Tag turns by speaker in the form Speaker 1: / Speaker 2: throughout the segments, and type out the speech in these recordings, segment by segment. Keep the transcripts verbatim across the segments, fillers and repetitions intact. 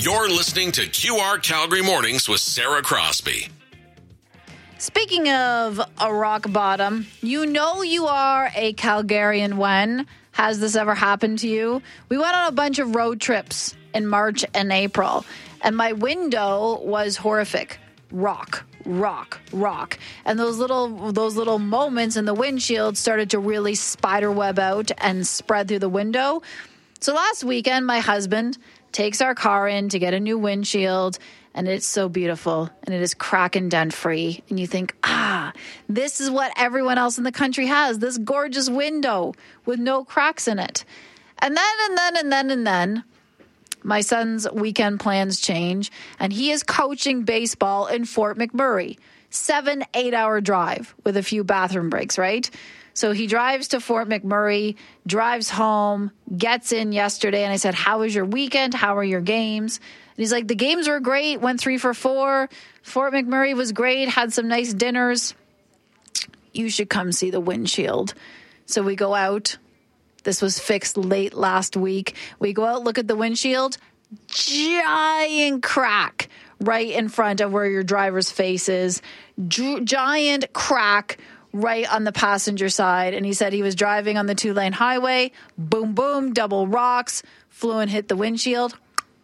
Speaker 1: You're listening to Q R Calgary Mornings with Sarah Crosby.
Speaker 2: Speaking of a rock bottom, you know you are a Calgarian when. Has this ever happened to you? We went on a bunch of road trips in March and April, and my window was horrific. Rock, rock, rock. And those little those little moments in the windshield started to really spiderweb out and spread through the window. So last weekend, my husband takes our car in to get a new windshield, and it's so beautiful, and it is crack and dent free. And you think, ah, this is what everyone else in the country has, this gorgeous window with no cracks in it. And then, and then, and then, and then, my son's weekend plans change, and he is coaching baseball in Fort McMurray. Seven, eight-hour drive with a few bathroom breaks, right? So he drives to Fort McMurray, drives home, gets in yesterday, and I said, how was your weekend? How are your games? And he's like, the games were great, went three for four. Fort McMurray was great, had some nice dinners. You should come see the windshield. So we go out. This was fixed late last week. We go out, look at the windshield, giant crack right in front of where your driver's face is. Gi- giant crack right on the passenger side. And he said he was driving on the two-lane highway. Boom, boom, double rocks. Flew and hit the windshield.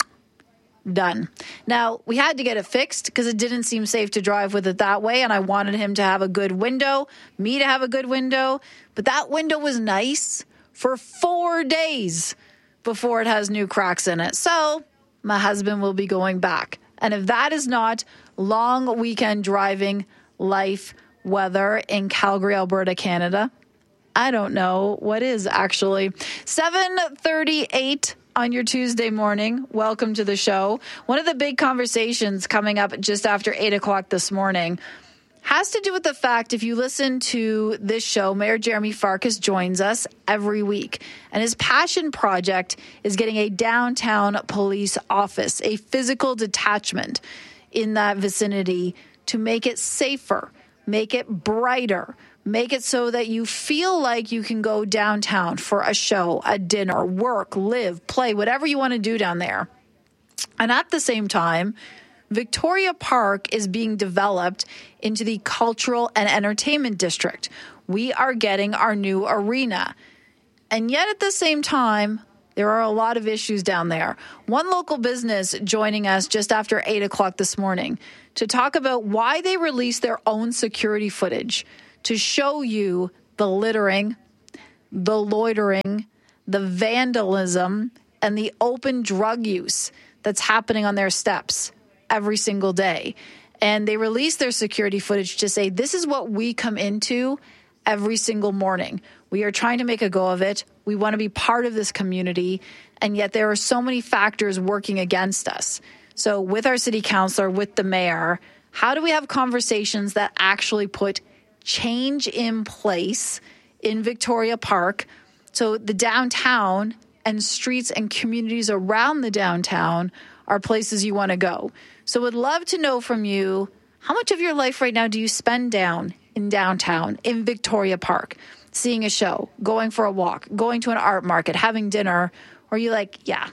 Speaker 2: Done. Now, we had to get it fixed because it didn't seem safe to drive with it that way. And I wanted him to have a good window, me to have a good window. But that window was nice for four days before it has new cracks in it. So my husband will be going back. And if that is not long weekend driving life weather in Calgary, Alberta, Canada, I don't know what is actually. seven thirty-eight on your Tuesday morning. Welcome to the show. One of the big conversations coming up just after eight o'clock this morning has to do with the fact, if you listen to this show, Mayor Jeremy Farkas joins us every week. And his passion project is getting a downtown police office, a physical detachment in that vicinity to make it safer, make it brighter, make it so that you feel like you can go downtown for a show, a dinner, work, live, play, whatever you want to do down there. And at the same time, Victoria Park is being developed into the cultural and entertainment district. We are getting our new arena. And yet at the same time, there are a lot of issues down there. One local business joining us just after eight o'clock this morning to talk about why they released their own security footage to show you the littering, the loitering, the vandalism, and the open drug use that's happening on their steps every single day. And they released their security footage to say, this is what we come into every single morning. We are trying to make a go of it. We want to be part of this community. And yet there are so many factors working against us. So with our city councilor, with the mayor, how do we have conversations that actually put change in place in Victoria Park so the downtown and streets and communities around the downtown are places you want to go? So would love to know from you, how much of your life right now do you spend down in downtown, in Victoria Park, seeing a show, going for a walk, going to an art market, having dinner, or are you like, yeah,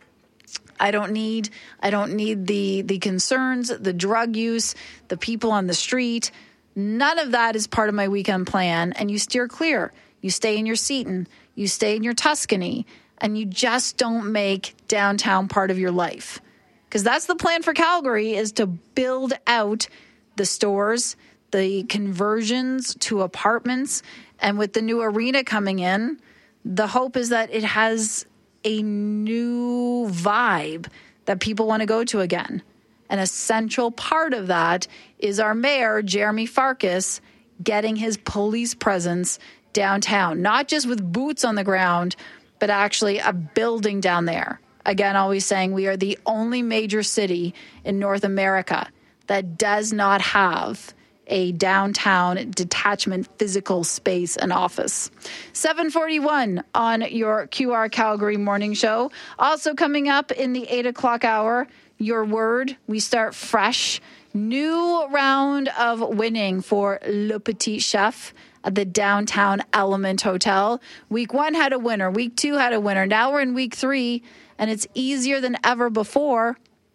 Speaker 2: I don't need, I don't need the the concerns, the drug use, the people on the street. None of that is part of my weekend plan, and you steer clear. You stay in your Seton, you stay in your Tuscany, and you just don't make downtown part of your life. Because that's the plan for Calgary, is to build out the stores, the conversions to apartments. And with the new arena coming in, the hope is that it has a new vibe that people want to go to again. An essential part of that is our mayor, Jeremy Farkas, getting his police presence downtown, not just with boots on the ground, but actually a building down there. Again, always saying we are the only major city in North America that does not have a downtown detachment physical space and office. seven forty-one on your Q R Calgary morning show. Also coming up in the eight o'clock hour, your word. We start fresh. New round of winning for Le Petit Chef at the Downtown Element Hotel. Week one had a winner. Week two had a winner. Now we're in week three, and it's easier than ever before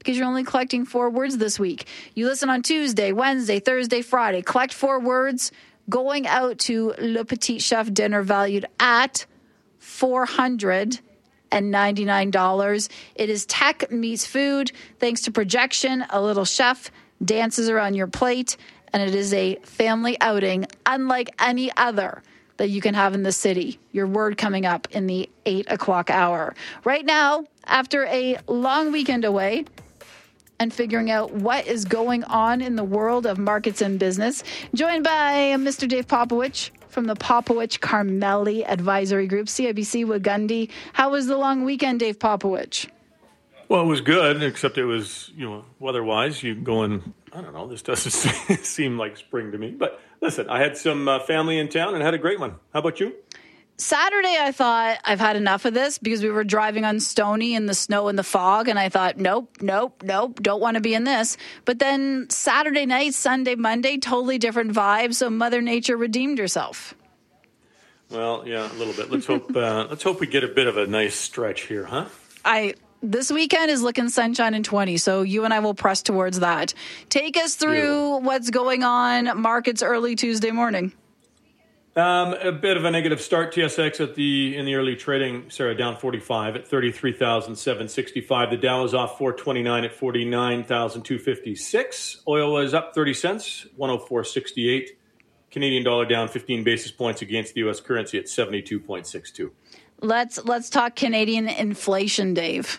Speaker 2: because you're only collecting four words this week. You listen on Tuesday, Wednesday, Thursday, Friday. Collect four words going out to Le Petit Chef dinner valued at four hundred ninety-nine dollars. It is tech meets food. Thanks to projection, a little chef dances around your plate, and it is a family outing unlike any other that you can have in the city. Your word coming up in the eight o'clock hour. Right now, after a long weekend away and figuring out what is going on in the world of markets and business, joined by Mister Dave Popowich from the Popowich Carmelli Advisory Group, C I B C Wagundy. How was the long weekend, Dave Popowich?
Speaker 3: Well, it was good, except it was, you know, weather-wise, you going, I don't know, this doesn't seem like spring to me. But listen, I had some uh, family in town and had a great one. How about you?
Speaker 2: Saturday, I thought I've had enough of this because we were driving on Stony in the snow and the fog, and I thought, nope, nope, nope, don't want to be in this. But then Saturday night, Sunday, Monday, totally different vibes, so Mother Nature redeemed herself.
Speaker 3: Well, yeah, a little bit. Let's hope uh, let's hope we get a bit of a nice stretch here, huh?
Speaker 2: I This weekend is looking sunshine and twenty, so you and I will press towards that. Take us through yeah. what's going on markets early Tuesday morning.
Speaker 3: Um, a bit of a negative start. T S X at the in the early trading, Sarah, down forty-five at thirty-three thousand seven hundred sixty-five. The Dow is off four twenty-nine at forty-nine thousand two hundred fifty-six. Oil was up thirty cents, one oh four sixty-eight. Canadian dollar down fifteen basis points against the U S currency at seventy-two point six two.
Speaker 2: Let's let's talk Canadian inflation, Dave.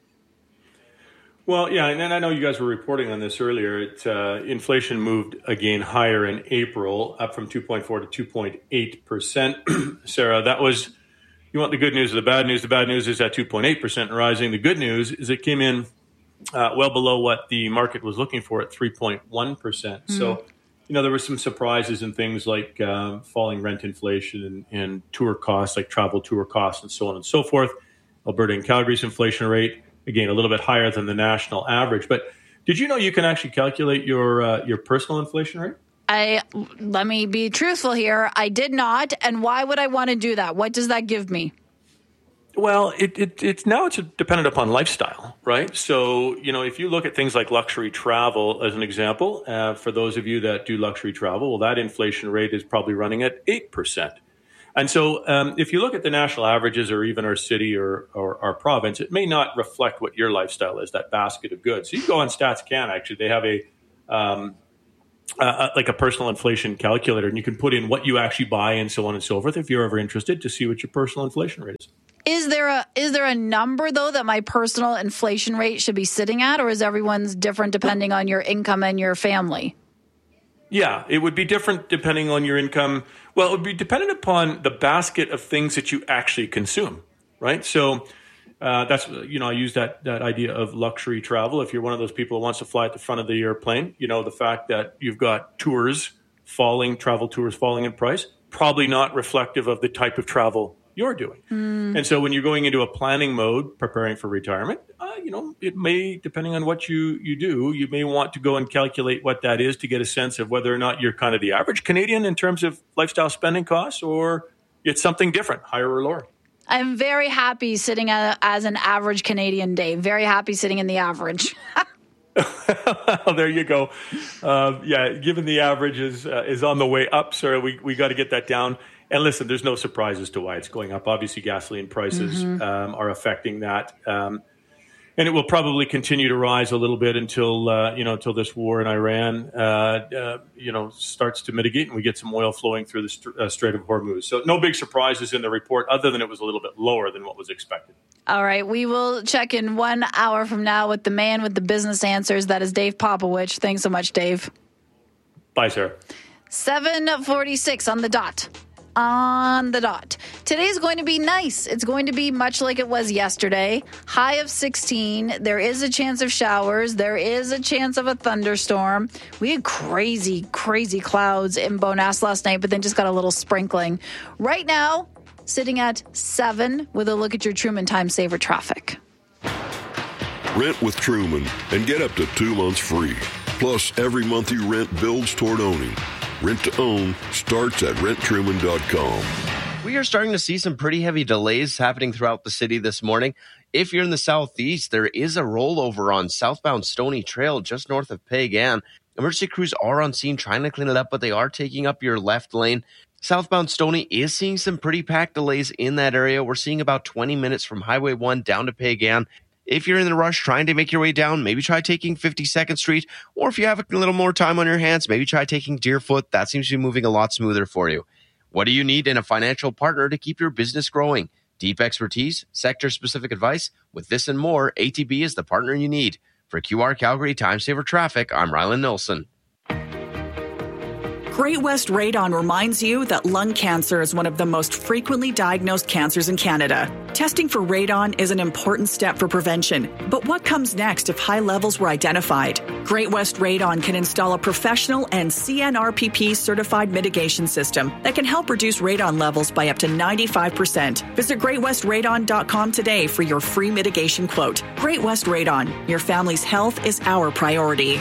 Speaker 3: Well, yeah, and I know you guys were reporting on this earlier. It, uh, inflation moved again higher in April, up from two point four to two point eight percent. Sarah, that was, you want the good news or the bad news? The bad news is at two point eight percent rising. The good news is it came in uh, well below what the market was looking for at three point one percent. Mm. So, you know, there were some surprises in things like uh, falling rent inflation and, and tour costs, like travel tour costs and so on and so forth. Alberta and Calgary's inflation rate, again, a little bit higher than the national average. But did you know you can actually calculate your uh, your personal inflation rate?
Speaker 2: I let me be truthful here. I did not. And why would I want to do that? What does that give me?
Speaker 3: Well, it, it, it's now it's dependent upon lifestyle, right? So, you know, if you look at things like luxury travel as an example, uh, for those of you that do luxury travel, well, that inflation rate is probably running at eight percent. And so um, if you look at the national averages or even our city or, or our province, it may not reflect what your lifestyle is, that basket of goods. So you go on Stats Can, actually, they have a um, uh, like a personal inflation calculator, and you can put in what you actually buy and so on and so forth if you're ever interested to see what your personal inflation rate is.
Speaker 2: Is there a is there a number, though, that my personal inflation rate should be sitting at, or is everyone's different depending on your income and your family?
Speaker 3: Yeah, it would be different depending on your income. Well, it would be dependent upon the basket of things that you actually consume, right? So uh, that's, you know, I use that that idea of luxury travel. If you're one of those people who wants to fly at the front of the airplane, you know, the fact that you've got tours falling, travel tours falling in price, probably not reflective of the type of travel you're doing. Mm. And so when you're going into a planning mode, preparing for retirement, uh, you know, it may, depending on what you, you do, you may want to go and calculate what that is to get a sense of whether or not you're kind of the average Canadian in terms of lifestyle spending costs, or it's something different, higher or lower.
Speaker 2: I'm very happy sitting a, as an average Canadian, Dave. Very happy sitting in the average.
Speaker 3: Well, there you go. Uh, yeah, given the average is, uh, is on the way up, sir, we, we got to get that down. And listen, there's no surprise as to why it's going up. Obviously, gasoline prices mm-hmm. um, are affecting that. Um, and it will probably continue to rise a little bit until, uh, you know, until this war in Iran, uh, uh, you know, starts to mitigate and we get some oil flowing through the st- uh, Strait of Hormuz. So no big surprises in the report other than it was a little bit lower than what was expected.
Speaker 2: All right. We will check in one hour from now with the man with the business answers. That is Dave Popowich. Thanks so much, Dave.
Speaker 3: Bye, Sarah.
Speaker 2: seven forty-six on the dot. On the dot. Today's going to be nice. It's going to be much like it was yesterday. High of sixteen. There is a chance of showers. There is a chance of a thunderstorm. We had crazy, crazy clouds in Bowness last night, but then just got a little sprinkling. Right now, sitting at seven with a look at your Truman Time Saver traffic.
Speaker 4: Rent with Truman and get up to two months free. Plus, every month you rent builds toward owning. Rent to own starts at rent truman dot com.
Speaker 5: We are starting to see some pretty heavy delays happening throughout the city this morning. If you're in the southeast, there is a rollover on southbound Stony Trail just north of Peigan. Emergency crews are on scene trying to clean it up, but they are taking up your left lane. Southbound Stony is seeing some pretty packed delays in that area. We're seeing about twenty minutes from Highway one down to Peigan. If you're in the rush trying to make your way down, maybe try taking fifty-second Street. Or if you have a little more time on your hands, maybe try taking Deerfoot. That seems to be moving a lot smoother for you. What do you need in a financial partner to keep your business growing? Deep expertise, sector-specific advice. With this and more, A T B is the partner you need. For Q R Calgary Time Saver Traffic, I'm Rylan Nilsson.
Speaker 6: Great West Radon reminds you that lung cancer is one of the most frequently diagnosed cancers in Canada. Testing for radon is an important step for prevention. But what comes next if high levels were identified? Great West Radon can install a professional and C N R P P certified mitigation system that can help reduce radon levels by up to ninety-five percent. Visit great west radon dot com today for your free mitigation quote. Great West Radon, your family's health is our priority.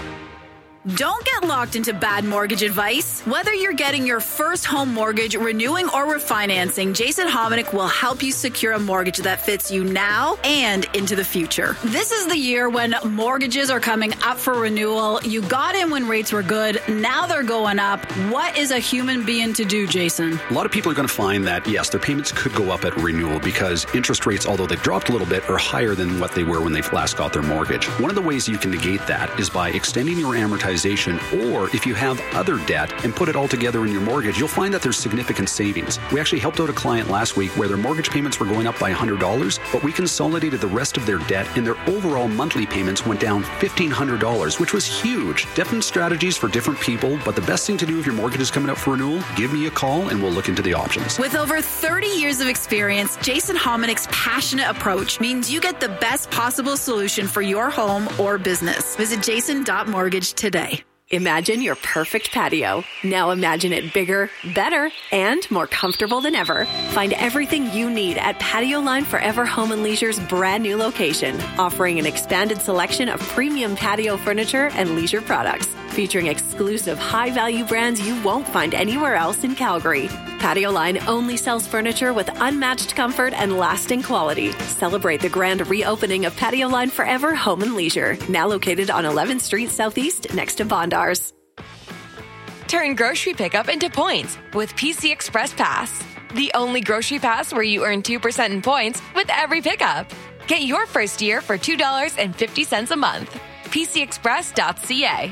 Speaker 2: Don't get locked into bad mortgage advice. Whether you're getting your first home mortgage, renewing, or refinancing, Jason Hominick will help you secure a mortgage that fits you now and into the future. This is the year when mortgages are coming up for renewal. You got in when rates were good. Now they're going up. What is a human being to do, Jason?
Speaker 7: A lot of people are going to find that, yes, their payments could go up at renewal because interest rates, although they've dropped a little bit, are higher than what they were when they last got their mortgage. One of the ways you can negate that is by extending your amortization, or if you have other debt and put it all together in your mortgage, you'll find that there's significant savings. We actually helped out a client last week where their mortgage payments were going up by one hundred dollars, but we consolidated the rest of their debt and their overall monthly payments went down fifteen hundred dollars, which was huge. Different strategies for different people, but the best thing to do if your mortgage is coming up for renewal, give me a call and we'll look into the options.
Speaker 2: With over thirty years of experience, Jason Hominick's passionate approach means you get the best possible solution for your home or business. Visit jason dot mortgage today.
Speaker 8: Imagine your perfect patio. Now imagine it bigger, better, and more comfortable than ever. Find everything you need at Patio Line Forever Home and Leisure's brand new location, offering an expanded selection of premium patio furniture and leisure products, featuring exclusive high-value brands you won't find anywhere else in Calgary. Patio Line only sells furniture with unmatched comfort and lasting quality. Celebrate the grand reopening of Patio Line Forever Home and Leisure, now located on eleventh Street Southeast next to Bondars.
Speaker 9: Turn grocery pickup into points with P C Express Pass, the only grocery pass where you earn two percent in points with every pickup. Get your first year for two dollars and fifty cents a month. P C express dot c a.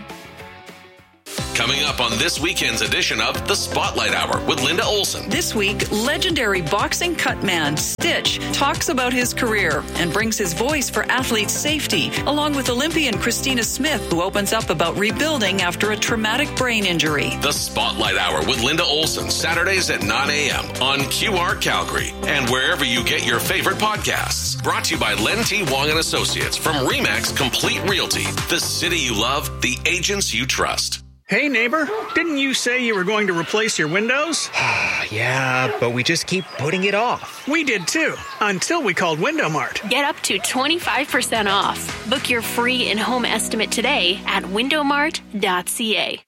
Speaker 1: Coming up on this weekend's edition of The Spotlight Hour with Linda Olson.
Speaker 10: This week, legendary boxing cutman Stitch talks about his career and brings his voice for athletes' safety, along with Olympian Christina Smith, who opens up about rebuilding after a traumatic brain injury.
Speaker 1: The Spotlight Hour with Linda Olson, Saturdays at nine a.m. on Q R Calgary and wherever you get your favorite podcasts. Brought to you by Len T. Wong and Associates from RE/MAX Complete Realty. The city you love, the agents you trust.
Speaker 11: Hey, neighbor, didn't you say you were going to replace your windows?
Speaker 12: Yeah, but we just keep putting it off.
Speaker 11: We did too, until we called Window Mart.
Speaker 13: Get up to twenty-five percent off. Book your free in-home estimate today at window mart dot c a.